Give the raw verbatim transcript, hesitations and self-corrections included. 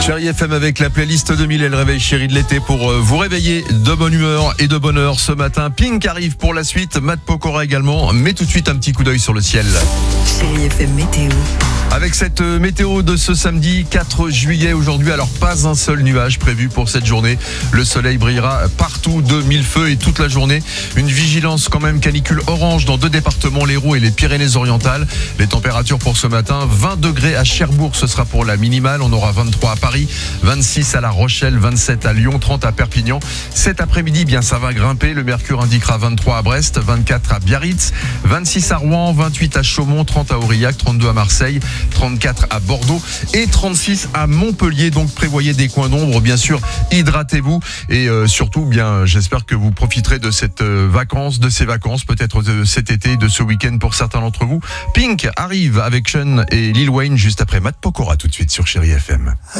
Chérie F M avec la playlist deux mille et le réveil chéri de l'été pour vous réveiller de bonne humeur et de bonne heure ce matin. Pink arrive pour la suite, Matt Pokora également, mais tout de suite un petit coup d'œil sur le ciel. Chérie F M météo. Avec cette météo de ce samedi quatre juillet aujourd'hui, alors pas un seul nuage prévu pour cette journée. Le soleil brillera partout de mille feux et toute la journée. Une vigilance quand même canicule orange dans deux départements, l'Hérault et les Pyrénées-Orientales. Les températures pour ce matin, vingt degrés à Cherbourg, ce sera pour la minimale. On aura vingt-trois à Paris, vingt-six à La Rochelle, vingt-sept à Lyon, trente à Perpignan. Cet après-midi, bien ça va grimper. Le mercure indiquera vingt-trois à Brest, vingt-quatre à Biarritz, vingt-six à Rouen, vingt-huit à Chaumont, trente à Aurillac, trente-deux à Marseille, trente-quatre à Bordeaux et trente-six à Montpellier. Donc prévoyez des coins d'ombre, bien sûr, hydratez-vous et euh, surtout, bien, j'espère que vous profiterez de cette euh, vacance, de ces vacances, peut-être de cet été, de ce week-end pour certains d'entre vous. Pink arrive avec Sean et Lil Wayne juste après Matt Pokora tout de suite sur Chérie F M.